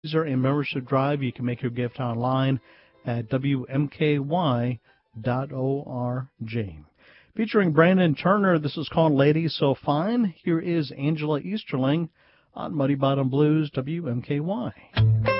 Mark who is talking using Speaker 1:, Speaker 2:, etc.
Speaker 1: a membership drive. You can make your gift online at WMKY.org. Featuring Brandon Turner, this is called Lady So Fine. Here is Angela Easterling on Muddy Bottom Blues, WMKY.